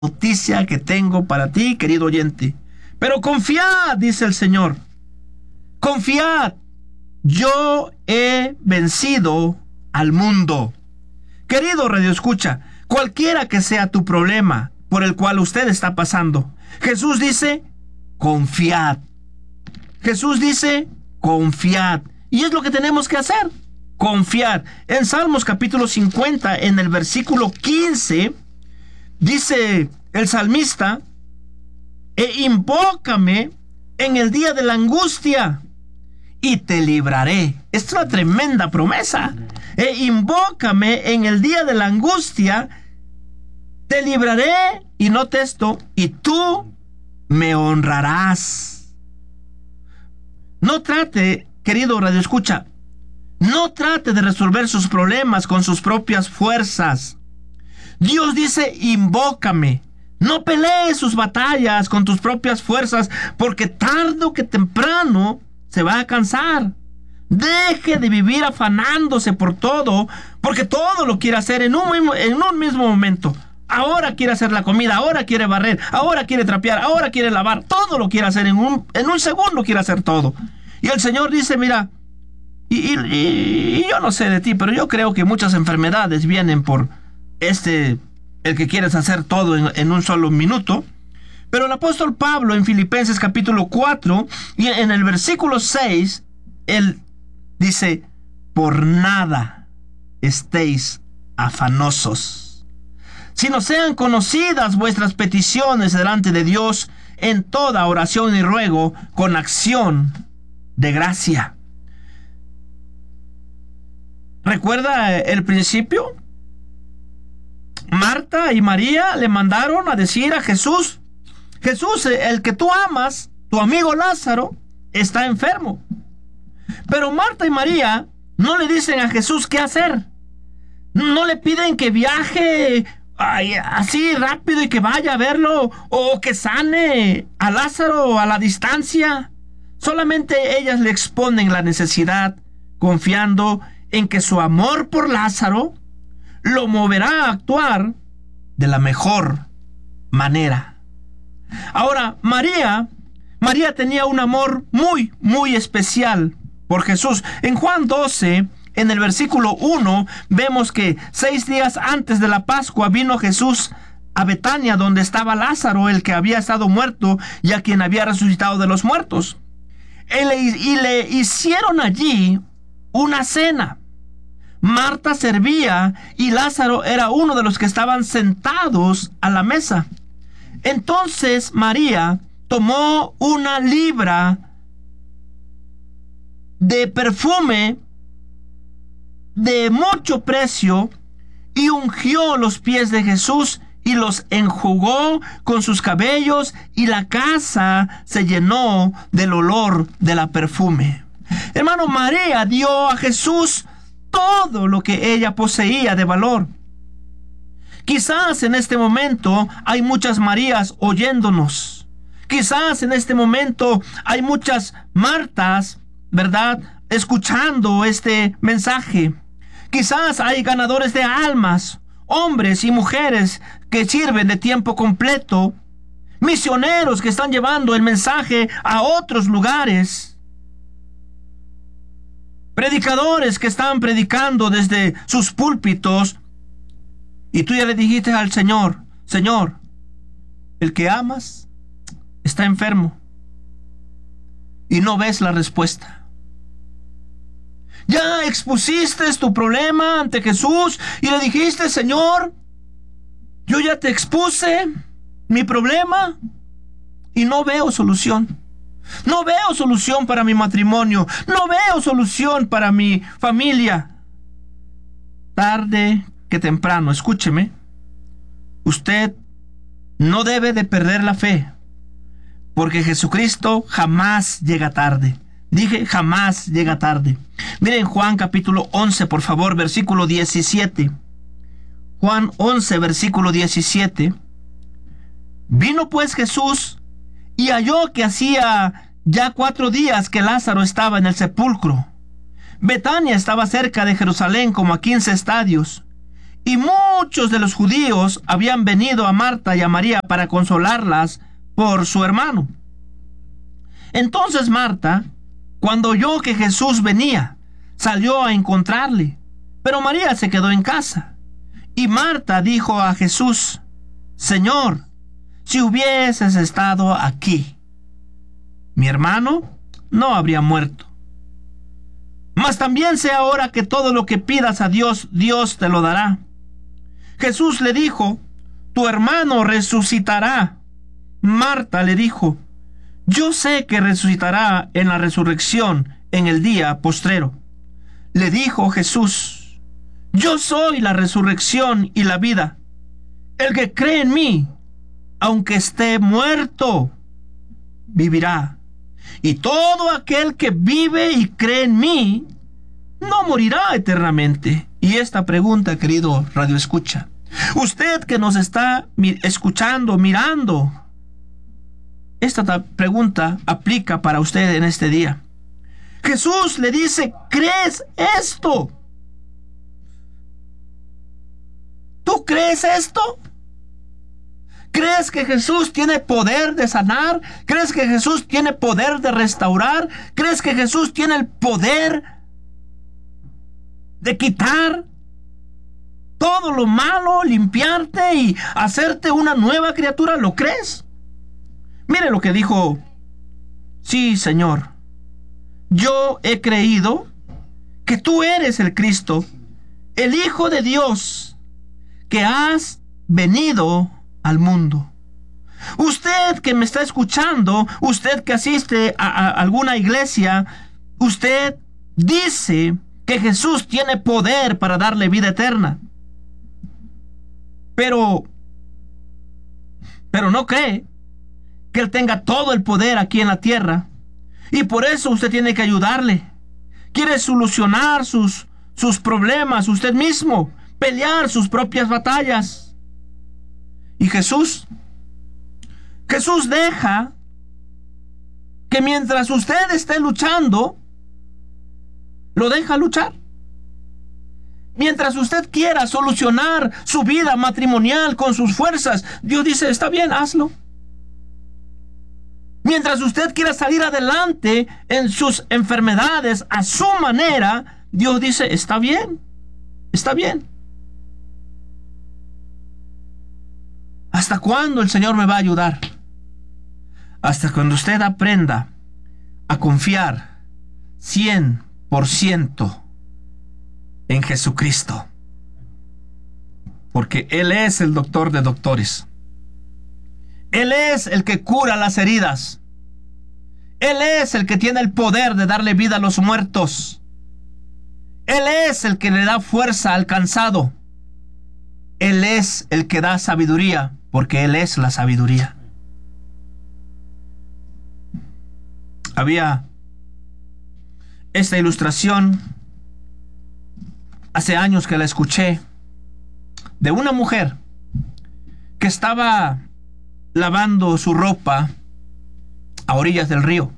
noticia que tengo para ti, querido oyente. Pero confiad, dice el Señor. Confiad. Yo he vencido al mundo. Querido radioescucha, cualquiera que sea tu problema por el cual usted está pasando, Jesús dice, confiad. Jesús dice, confiad. Y es lo que tenemos que hacer, confiar. En Salmos capítulo 50, en el versículo 15, dice el salmista, invócame en el día de la angustia y te libraré. Esta es una tremenda promesa. Invócame en el día de la angustia, te libraré, y note esto, y tú me honrarás. No trate, querido radioescucha, no trate de resolver sus problemas con sus propias fuerzas. Dios dice, invócame. No pelees sus batallas con tus propias fuerzas, porque tarde o que temprano se va a cansar. Deje de vivir afanándose por todo, porque todo lo quiere hacer en un mismo momento. Ahora quiere hacer la comida, ahora quiere barrer, ahora quiere trapear, ahora quiere lavar. Todo lo quiere hacer en un segundo, quiere hacer todo. Y el Señor dice, mira, y yo no sé de ti, pero yo creo que muchas enfermedades vienen por el que quieres hacer todo en un solo minuto. Pero el apóstol Pablo en Filipenses capítulo 4 y en el versículo 6, él dice, por nada estéis afanosos, sino sean conocidas vuestras peticiones delante de Dios en toda oración y ruego con acción de gracia. ¿Recuerda el principio? Marta y María le mandaron a decir a Jesús, Jesús, el que tú amas, tu amigo Lázaro, está enfermo. Pero Marta y María no le dicen a Jesús qué hacer. No le piden que viaje así rápido y que vaya a verlo, o que sane a Lázaro a la distancia. Solamente ellas le exponen la necesidad, confiando en que su amor por Lázaro lo moverá a actuar de la mejor manera. Ahora, María tenía un amor muy, muy especial por Jesús. En Juan 12, en el versículo 1, vemos que 6 días antes de la Pascua vino Jesús a Betania, donde estaba Lázaro, el que había estado muerto y a quien había resucitado de los muertos. Y le hicieron allí una cena. Marta servía y Lázaro era uno de los que estaban sentados a la mesa. Entonces María tomó una libra de perfume de mucho precio y ungió los pies de Jesús y los enjugó con sus cabellos, y la casa se llenó del olor de la perfume. Hermano, María dio a Jesús todo lo que ella poseía de valor. Quizás en este momento hay muchas Marías oyéndonos. Quizás en este momento hay muchas Martas, ¿verdad?, escuchando este mensaje. Quizás hay ganadores de almas, hombres y mujeres que sirven de tiempo completo, misioneros que están llevando el mensaje a otros lugares, predicadores que están predicando desde sus púlpitos, y tú ya le dijiste al Señor, Señor, el que amas está enfermo, y no ves la respuesta. Ya expusiste tu problema ante Jesús y le dijiste, Señor, yo ya te expuse mi problema y no veo solución. No veo solución para mi matrimonio. No veo solución para mi familia. Tarde que temprano, escúcheme, usted no debe de perder la fe, porque Jesucristo jamás llega tarde. Dije, jamás llega tarde. Miren Juan capítulo 11, por favor, versículo 17. Juan 11, versículo 17. Vino pues Jesús y halló que hacía ya 4 días que Lázaro estaba en el sepulcro. Betania estaba cerca de Jerusalén como a 15 estadios. y muchos de los judíos habían venido a Marta y a María para consolarlas por su hermano. Entonces Marta, cuando oyó que Jesús venía, salió a encontrarle, pero María se quedó en casa. Y Marta dijo a Jesús: Señor, si hubieses estado aquí, mi hermano no habría muerto. Mas también sé ahora que todo lo que pidas a Dios, Dios te lo dará. Jesús le dijo: tu hermano resucitará. Marta le dijo: yo sé que resucitará en la resurrección en el día postrero. Le dijo Jesús: yo soy la resurrección y la vida. El que cree en mí, aunque esté muerto, vivirá. Y todo aquel que vive y cree en mí, no morirá eternamente. Y esta pregunta, querido Radio Escucha, usted que nos está escuchando, mirando, esta pregunta aplica para usted en este día. Jesús le dice: ¿crees esto? ¿Tú crees esto? ¿Crees que Jesús tiene poder de sanar? ¿Crees que Jesús tiene poder de restaurar? ¿Crees que Jesús tiene el poder de quitar todo lo malo, limpiarte y hacerte una nueva criatura? ¿Lo crees? Mire lo que dijo: sí, Señor, yo he creído que tú eres el Cristo, el Hijo de Dios, que has venido al mundo. Usted que me está escuchando, usted que asiste a alguna iglesia, usted dice que Jesús tiene poder para darle vida eterna, pero no cree que Él tenga todo el poder aquí en la tierra, y por eso usted tiene que ayudarle. Quiere solucionar sus problemas usted mismo, pelear sus propias batallas. Y Jesús deja que mientras usted esté luchando, lo deja luchar. Mientras usted quiera solucionar su vida matrimonial con sus fuerzas, Dios dice: está bien, hazlo. Mientras usted quiera salir adelante en sus enfermedades a su manera, Dios dice: está bien, está bien. ¿Hasta cuándo el Señor me va a ayudar? Hasta cuando usted aprenda a confiar 100% en Jesucristo. Porque Él es el doctor de doctores. Él es el que cura las heridas. Él es el que tiene el poder de darle vida a los muertos. Él es el que le da fuerza al cansado. Él es el que da sabiduría, porque Él es la sabiduría. Había esta ilustración hace años que la escuché, de una mujer que estaba lavando su ropa a orillas del río.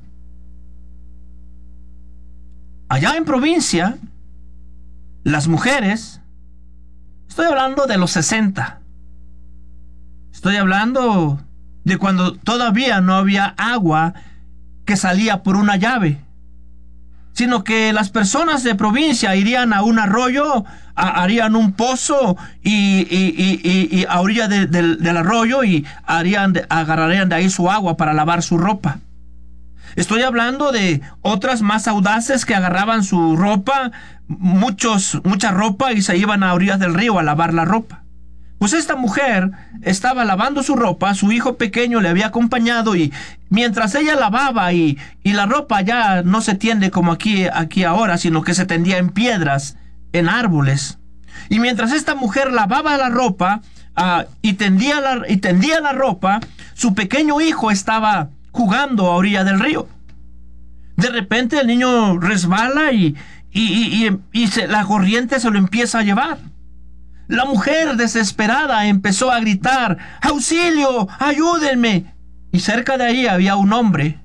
Allá en provincia, las mujeres, estoy hablando de los 60, estoy hablando de cuando todavía no había agua que salía por una llave, sino que las personas de provincia irían a un arroyo, harían un pozo y a orilla del arroyo y agarrarían de ahí su agua para lavar su ropa. Estoy hablando de otras más audaces que agarraban su ropa, mucha ropa, y se iban a orillas del río a lavar la ropa. Pues esta mujer estaba lavando su ropa, su hijo pequeño le había acompañado, y mientras ella lavaba y la ropa ya no se tiende como aquí ahora, sino que se tendía en piedras, en árboles. Y mientras esta mujer lavaba la ropa y tendía la ropa, su pequeño hijo estaba jugando a orilla del río. De repente el niño resbala y la corriente se lo empieza a llevar. La mujer desesperada empezó a gritar: ¡auxilio! ¡Ayúdenme! Y cerca de ahí había un hombre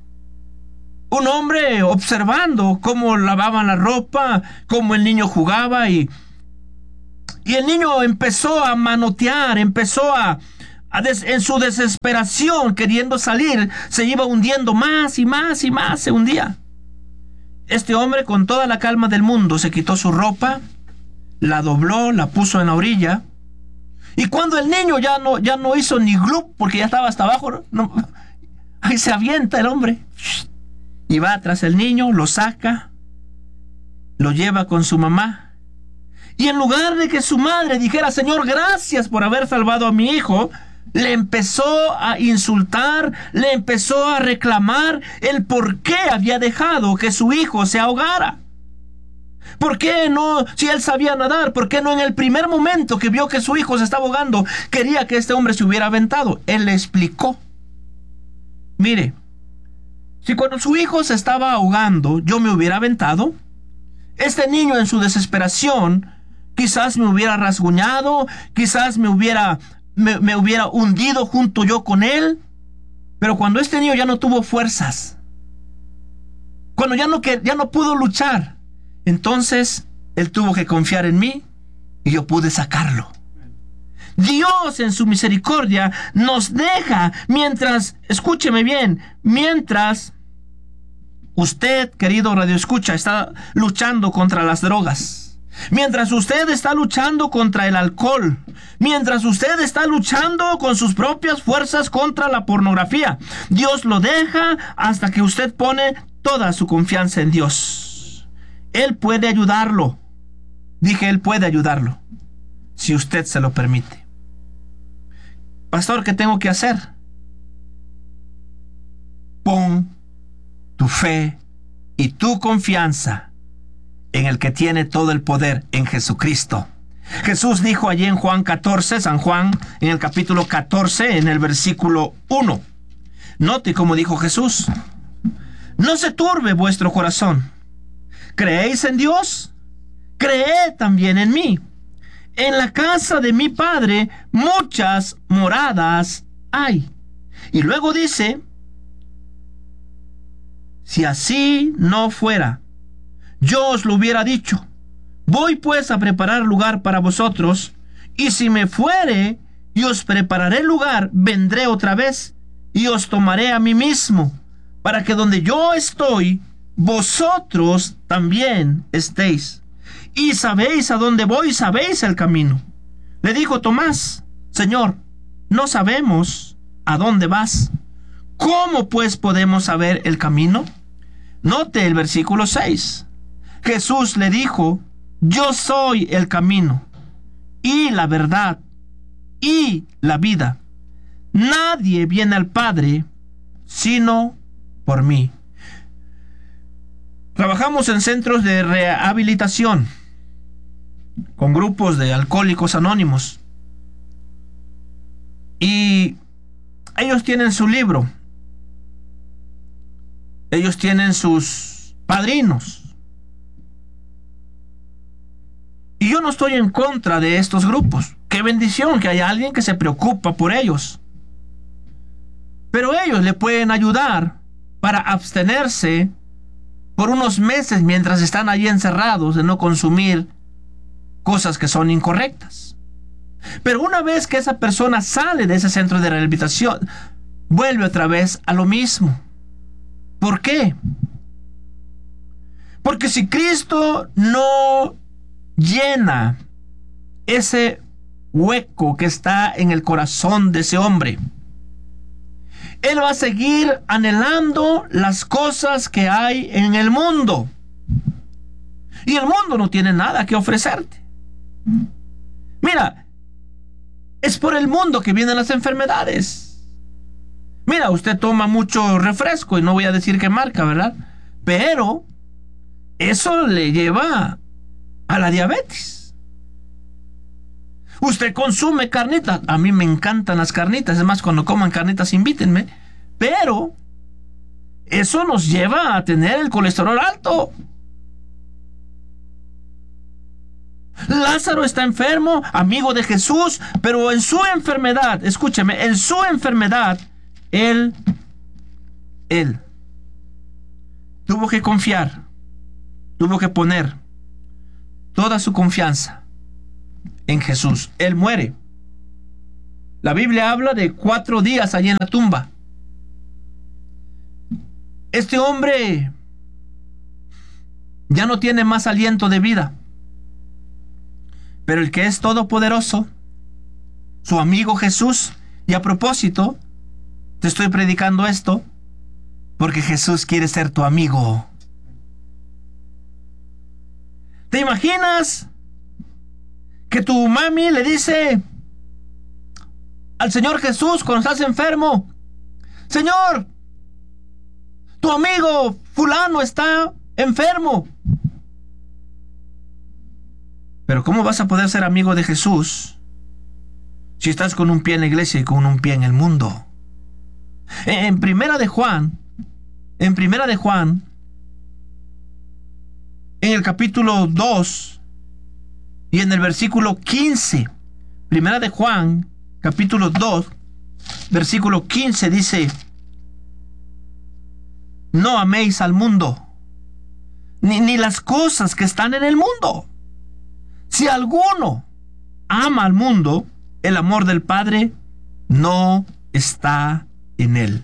observando cómo lavaban la ropa, cómo el niño jugaba, y Y el niño empezó a manotear, empezó en su desesperación, queriendo salir, se iba hundiendo más y más y más, se hundía. Este hombre, con toda la calma del mundo, se quitó su ropa, la dobló, la puso en la orilla. Y cuando el niño ya no hizo ni glup, porque ya estaba hasta abajo, ahí se avienta el hombre. Y va tras el niño, lo saca, lo lleva con su mamá. Y en lugar de que su madre dijera: Señor, gracias por haber salvado a mi hijo, le empezó a insultar, le empezó a reclamar el por qué había dejado que su hijo se ahogara. ¿Por qué no? Si él sabía nadar, ¿por qué no en el primer momento que vio que su hijo se estaba ahogando quería que este hombre se hubiera aventado? Él le explicó: mire, si cuando su hijo se estaba ahogando yo me hubiera aventado, este niño en su desesperación quizás me hubiera rasguñado, quizás me hubiera hundido junto yo con él. Pero cuando este niño ya no tuvo fuerzas, cuando ya no pudo luchar, entonces él tuvo que confiar en mí y yo pude sacarlo. Dios en su misericordia nos deja escúcheme bien, mientras usted, querido radioescucha, está luchando contra las drogas, mientras usted está luchando contra el alcohol, mientras usted está luchando con sus propias fuerzas contra la pornografía, Dios lo deja hasta que usted pone toda su confianza en Dios. Él puede ayudarlo. Dije, Él puede ayudarlo, si usted se lo permite. Pastor, ¿qué tengo que hacer? Pon tu fe y tu confianza en el que tiene todo el poder, en Jesucristo. Jesús dijo allí en Juan 14, San Juan, en el capítulo 14, en el versículo 1. Note cómo dijo Jesús: no se turbe vuestro corazón. ¿Creéis en Dios? Creed también en mí. En la casa de mi Padre muchas moradas hay. Y luego dice: si así no fuera, yo os lo hubiera dicho. Voy pues a preparar lugar para vosotros, y si me fuere y os prepararé lugar, vendré otra vez y os tomaré a mí mismo, para que donde yo estoy, vosotros también estéis. Y sabéis a dónde voy, sabéis el camino. Le dijo Tomás: Señor, no sabemos a dónde vas. ¿Cómo pues podemos saber el camino? Note el versículo 6. Jesús le dijo: yo soy el camino y la verdad y la vida. Nadie viene al Padre sino por mí. Trabajamos en centros de rehabilitación con grupos de alcohólicos anónimos. Y ellos tienen su libro. Ellos tienen sus padrinos. Y yo no estoy en contra de estos grupos. Qué bendición que haya alguien que se preocupa por ellos. Pero ellos le pueden ayudar para abstenerse por unos meses mientras están allí encerrados, de no consumir cosas que son incorrectas. Pero una vez que esa persona sale de ese centro de rehabilitación, vuelve otra vez a lo mismo. ¿Por qué? Porque si Cristo no llena ese hueco que está en el corazón de ese hombre, él va a seguir anhelando las cosas que hay en el mundo. Y el mundo no tiene nada que ofrecerte. Mira, es por el mundo que vienen las enfermedades. Mira, usted toma mucho refresco, y no voy a decir qué marca, ¿verdad? Pero eso le lleva a la diabetes. Usted consume carnitas. A mí me encantan las carnitas. Es más, cuando coman carnitas, invítenme. Pero eso nos lleva a tener el colesterol alto. Lázaro está enfermo, amigo de Jesús, pero en su enfermedad, escúcheme, en su enfermedad, él tuvo que confiar, tuvo que poner toda su confianza en Jesús. Él muere. La Biblia habla de 4 días allí en la tumba. Este hombre ya no tiene más aliento de vida. Pero el que es todopoderoso, su amigo Jesús, y a propósito, te estoy predicando esto porque Jesús quiere ser tu amigo. ¿Te imaginas que tu mami le dice al Señor Jesús cuando estás enfermo: Señor, tu amigo fulano está enfermo? Pero ¿cómo vas a poder ser amigo de Jesús si estás con un pie en la iglesia y con un pie en el mundo? En Primera de Juan, en el capítulo 2 y en el versículo 15, Primera de Juan, capítulo 2, versículo 15 dice: no améis al mundo, ni las cosas que están en el mundo. Si alguno ama al mundo, el amor del Padre no está en él.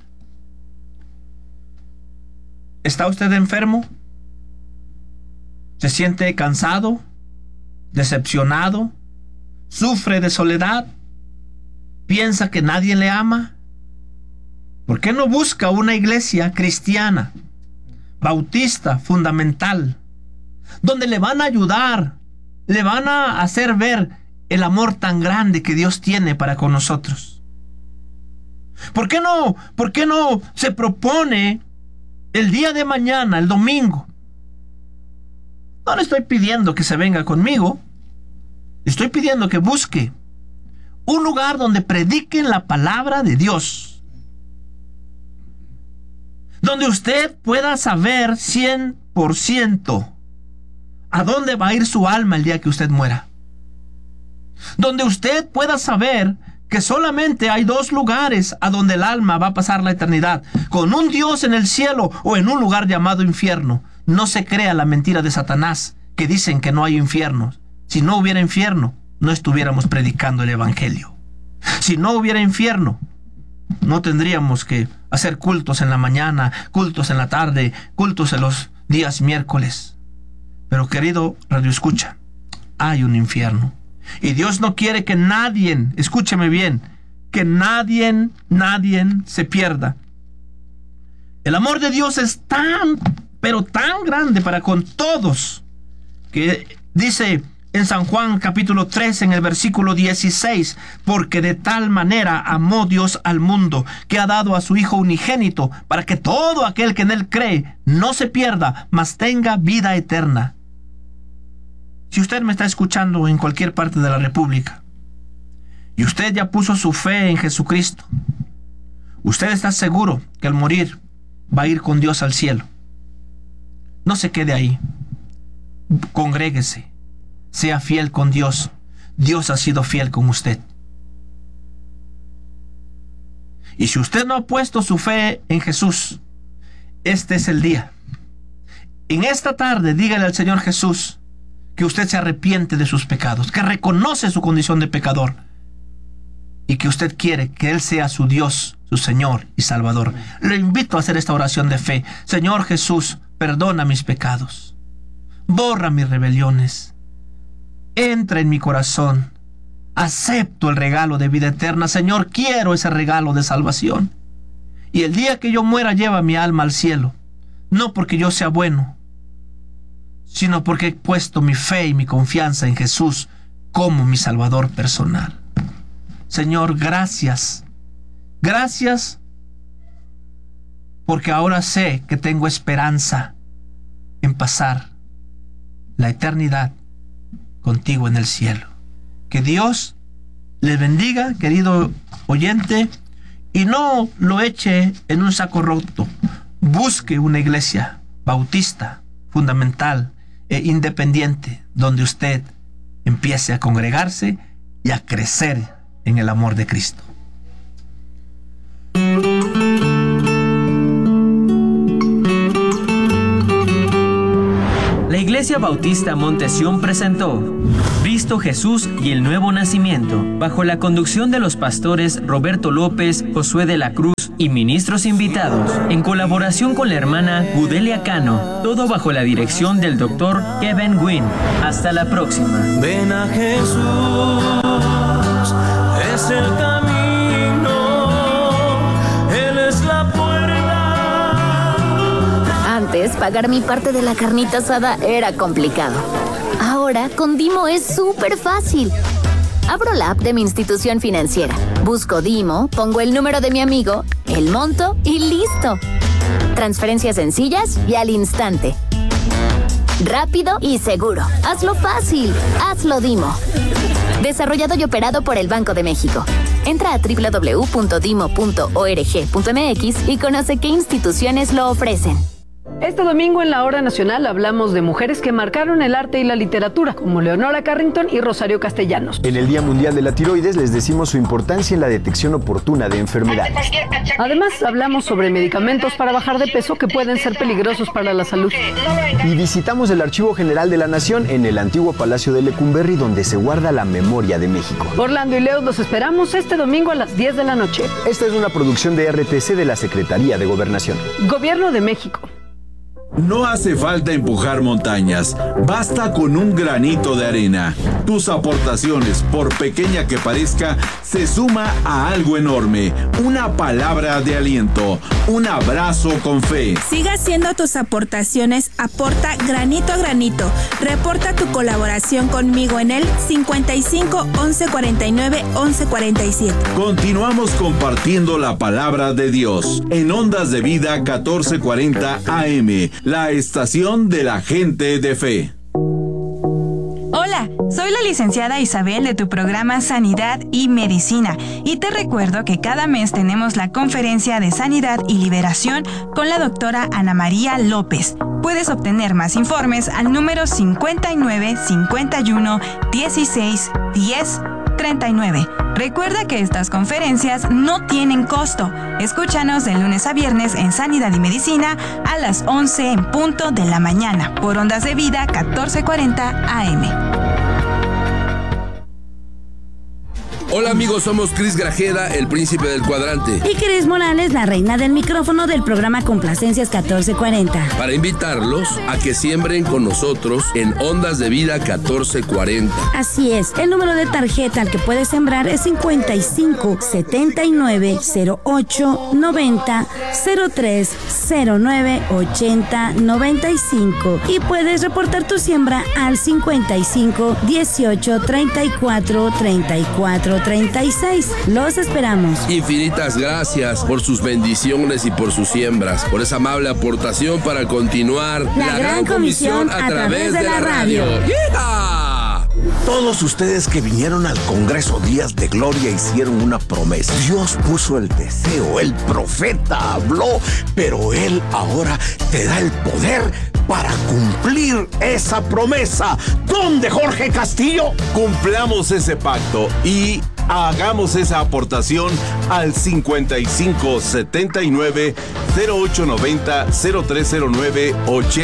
¿Está usted enfermo? ¿Se siente cansado? ¿Decepcionado? ¿Sufre de soledad? ¿Piensa que nadie le ama? ¿Por qué no busca una iglesia cristiana, bautista, fundamental, donde le van a ayudar, le van a hacer ver el amor tan grande que Dios tiene para con nosotros? ¿Por qué no se propone el día de mañana, el domingo? No le estoy pidiendo que se venga conmigo. Le estoy pidiendo que busque un lugar donde prediquen la palabra de Dios, donde usted pueda saber 100% a dónde va a ir su alma el día que usted muera. Donde usted pueda saber que solamente hay 2 lugares a donde el alma va a pasar la eternidad: con un Dios en el cielo o en un lugar llamado infierno. No se crea la mentira de Satanás que dicen que no hay infierno. Si no hubiera infierno, no estuviéramos predicando el evangelio. Si no hubiera infierno, no tendríamos que hacer cultos en la mañana, cultos en la tarde, cultos en los días miércoles. Pero querido Radio Escucha, hay un infierno. Y Dios no quiere que nadie, escúcheme bien, que nadie se pierda. El amor de Dios es tan, pero tan grande para con todos, que dice en San Juan capítulo 3 en el versículo 16: porque de tal manera amó Dios al mundo, que ha dado a su Hijo unigénito, para que todo aquel que en él cree no se pierda, mas tenga vida eterna. Si usted me está escuchando en cualquier parte de la República y usted ya puso su fe en Jesucristo, usted está seguro que al morir va a ir con Dios al cielo. No se quede ahí. Congréguese. Sea fiel con Dios. Dios ha sido fiel con usted. Y si usted no ha puesto su fe en Jesús, este es el día. En esta tarde dígale al Señor Jesús que usted se arrepiente de sus pecados, que reconoce su condición de pecador y que usted quiere que Él sea su Dios, su Señor y Salvador. Le invito a hacer esta oración de fe. Señor Jesús, perdona mis pecados, borra mis rebeliones, entra en mi corazón, acepto el regalo de vida eterna. Señor, quiero ese regalo de salvación. Y el día que yo muera, lleva mi alma al cielo, no porque yo sea bueno, sino porque he puesto mi fe y mi confianza en Jesús como mi Salvador personal. Señor, gracias. Gracias porque ahora sé que tengo esperanza en pasar la eternidad contigo en el cielo. Que Dios le bendiga, querido oyente, y no lo eche en un saco roto. Busque una iglesia bautista, fundamental e independiente, donde usted empiece a congregarse y a crecer en el amor de Cristo. La Iglesia Bautista Monte Sión presentó Cristo Jesús y el Nuevo Nacimiento, bajo la conducción de los pastores Roberto López, Josué de la Cruz y ministros invitados, en colaboración con la hermana Gudelia Cano, todo bajo la dirección del Dr. Kevin Wynn. Hasta la próxima. Ven a Jesús, es el camino, Él es la puerta. Antes, pagar mi parte de la carnita asada era complicado. Ahora, con Dimo es súper fácil. Abro la app de mi institución financiera, busco Dimo, pongo el número de mi amigo, el monto y ¡listo! Transferencias sencillas y al instante. Rápido y seguro. Hazlo fácil. Hazlo Dimo. Desarrollado y operado por el Banco de México. Entra a www.dimo.org.mx y conoce qué instituciones lo ofrecen. Este domingo en la Hora Nacional hablamos de mujeres que marcaron el arte y la literatura, como Leonora Carrington y Rosario Castellanos. En el Día Mundial de la Tiroides les decimos su importancia en la detección oportuna de enfermedades. Además, hablamos sobre medicamentos para bajar de peso que pueden ser peligrosos para la salud. Y visitamos el Archivo General de la Nación en el antiguo Palacio de Lecumberri, donde se guarda la memoria de México. Orlando y Leo los esperamos este domingo a las 10 de la noche. Esta es una producción de RTC de la Secretaría de Gobernación. Gobierno de México. No hace falta empujar montañas, basta con un granito de arena. Tus aportaciones, por pequeña que parezca, se suma a algo enorme. Una palabra de aliento, un abrazo con fe. Siga haciendo tus aportaciones, aporta granito a granito. Reporta tu colaboración conmigo en el 55 11 49 11 47. Continuamos compartiendo la palabra de Dios en Ondas de Vida 1440 AM. La estación de la gente de fe. Hola, soy la licenciada Isabel de tu programa Sanidad y Medicina y te recuerdo que cada mes tenemos la conferencia de Sanidad y Liberación con la doctora Ana María López. Puedes obtener más informes al número 59 51 16 10 39. Recuerda que estas conferencias no tienen costo. Escúchanos de lunes a viernes en Sanidad y Medicina a las 11 en punto de la mañana por Ondas de Vida 1440 AM. Hola amigos, somos Cris Grajeda, el príncipe del cuadrante. Y Cris Morales, la reina del micrófono del programa Complacencias 1440. Para invitarlos a que siembren con nosotros en Ondas de Vida 1440. Así es, el número de tarjeta al que puedes sembrar es 55 79 08 90 03 09 80 95. Y puedes reportar tu siembra al 55 18 34 34 36. Los esperamos. Infinitas gracias por sus bendiciones y por sus siembras, por esa amable aportación para continuar la gran comisión a través de la radio. ¡Yeah! Todos ustedes que vinieron al Congreso Días de Gloria hicieron una promesa. Dios puso el deseo, el profeta habló, pero Él ahora te da el poder para cumplir esa promesa. ¿Dónde, Jorge Castillo? Cumplamos ese pacto y hagamos esa aportación al 55 79 0890 0309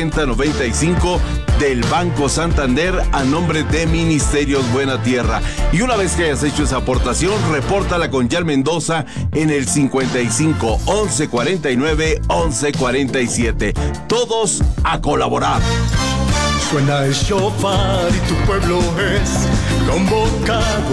8095 del Banco Santander a nombre de Ministerios Buena Tierra. Y una vez que hayas hecho esa aportación, repórtala con Yal Mendoza en el 55 11 49 11 47. Todos a colaborar. Suena el shofar y tu pueblo es convocado.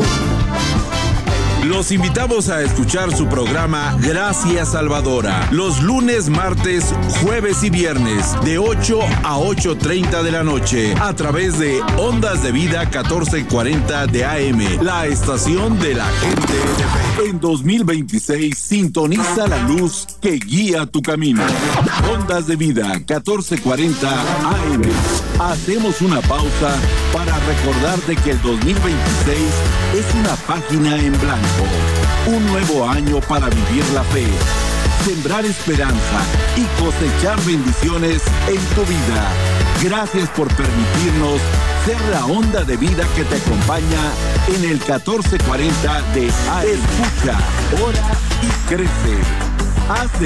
Los invitamos a escuchar su programa Gracias Salvadora, los lunes, martes, jueves y viernes, de 8 a 8:30 de la noche, a través de Ondas de Vida 1440 de AM, la estación de la gente de fe. En 2026, sintoniza la luz que guía tu camino. Ondas de Vida 1440 AM. Hacemos una pausa para recordarte que el 2026 es una página en blanco. Un nuevo año para vivir la fe, sembrar esperanza y cosechar bendiciones en tu vida. Gracias por permitirnos ser la onda de vida que te acompaña en el 1440 de AM. Escucha, ora y crece. Haz de